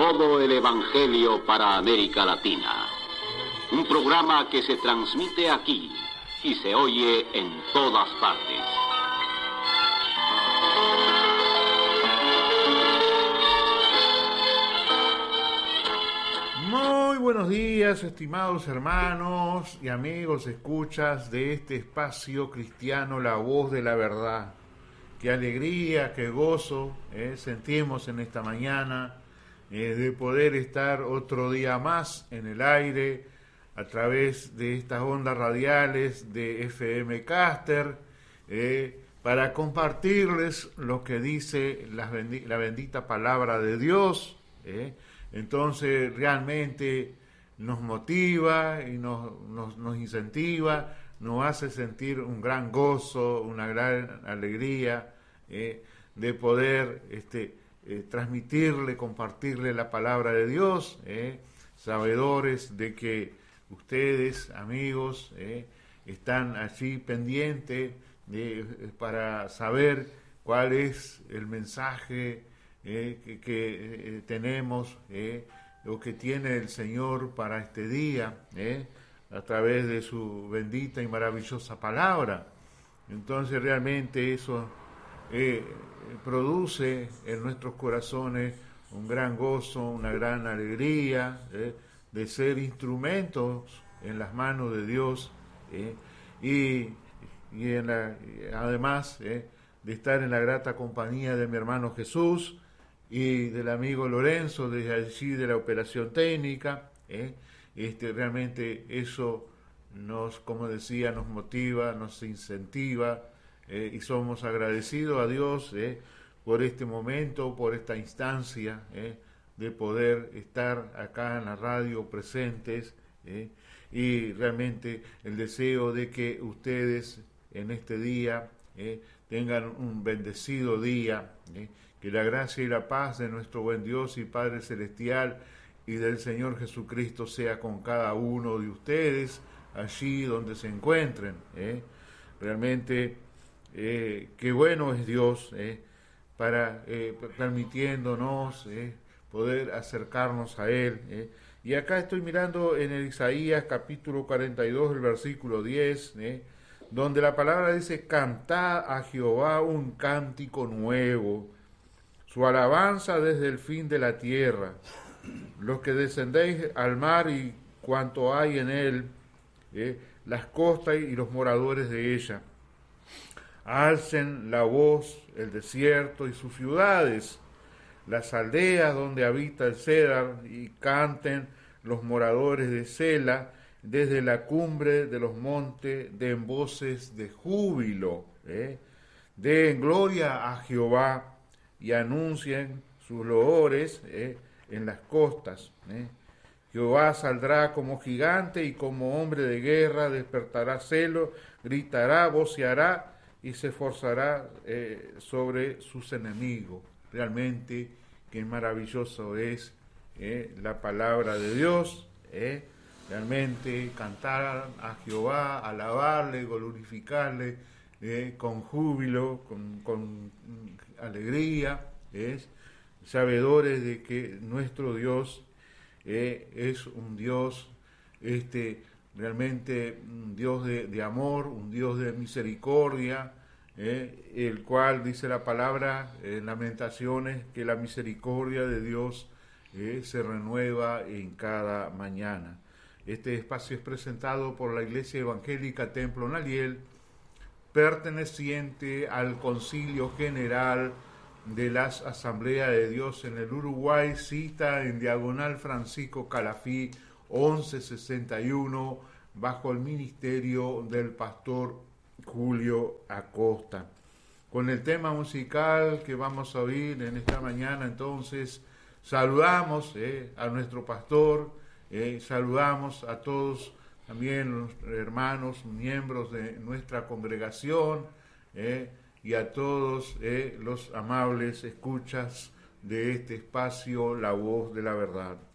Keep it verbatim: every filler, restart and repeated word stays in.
Todo el Evangelio para América Latina. Un programa que se transmite aquí y se oye en todas partes. Muy buenos días, estimados hermanos y amigos, escuchas de este espacio cristiano, La Voz de la Verdad. Qué alegría, qué gozo eh, sentimos en esta mañana eh, de poder estar otro día más en el aire a través de estas ondas radiales de F M Caster eh, para compartirles lo que dice la, bendi- la bendita palabra de Dios. Eh. Entonces realmente nos motiva y nos, nos, nos incentiva, nos hace sentir un gran gozo, una gran alegría eh, de poder este, eh, transmitirle, compartirle la palabra de Dios, eh, sabedores de que ustedes, amigos, eh, están allí pendientes de, para saber cuál es el mensaje eh, que, que eh, tenemos eh, o que tiene el Señor para este día, eh, a través de su bendita y maravillosa palabra. Entonces realmente eso eh, produce en nuestros corazones un gran gozo, una gran alegría eh, de ser instrumentos en las manos de Dios eh, y, y en la, además eh, de estar en la grata compañía de mi hermano Jesús y del amigo Lorenzo desde allí de la operación técnica. eh, Este, realmente eso nos, como decía, nos motiva, nos incentiva eh, y somos agradecidos a Dios eh, por este momento, por esta instancia eh, de poder estar acá en la radio presentes eh, y realmente el deseo de que ustedes en este día eh, tengan un bendecido día, eh, que la gracia y la paz de nuestro buen Dios y Padre Celestial y del Señor Jesucristo sea con cada uno de ustedes, allí donde se encuentren. ¿eh? Realmente, eh, qué bueno es Dios, ¿eh? para eh, permitiéndonos eh, poder acercarnos a Él. ¿eh? Y acá estoy mirando en el Isaías capítulo cuarenta y dos, el versículo diez, ¿eh? donde la palabra dice: cantad a Jehová un cántico nuevo, su alabanza desde el fin de la tierra. Los que descendéis al mar y cuanto hay en él, eh, las costas y los moradores de ella. Alcen la voz el desierto y sus ciudades, las aldeas donde habita el cedar, y canten los moradores de Sela desde la cumbre de los montes, den voces de júbilo. Eh. Den gloria a Jehová y anuncien sus loores eh, en las costas. Eh. Jehová saldrá como gigante y como hombre de guerra, despertará celo, gritará, voceará y se esforzará eh, sobre sus enemigos. Realmente qué maravilloso es eh, la palabra de Dios. Eh. Realmente cantar a Jehová, alabarle, glorificarle eh, con júbilo, con, con alegría, es sabedores de que nuestro Dios eh, es un Dios este, realmente un Dios de, de amor, un Dios de misericordia, eh, el cual dice la palabra en Lamentaciones que la misericordia de Dios eh, se renueva en cada mañana. Este espacio es presentado por la Iglesia Evangélica Templo Naliel, perteneciente al Concilio General de las Asambleas de Dios en el Uruguay, cita en diagonal Francisco Calafí once sesenta y uno, bajo el ministerio del pastor Julio Acosta. Con el tema musical que vamos a oír en esta mañana, entonces, saludamos eh, a nuestro pastor, eh, saludamos a todos también los hermanos, miembros de nuestra congregación, eh, y a todos eh, los amables escuchas de este espacio, La Voz de la Verdad.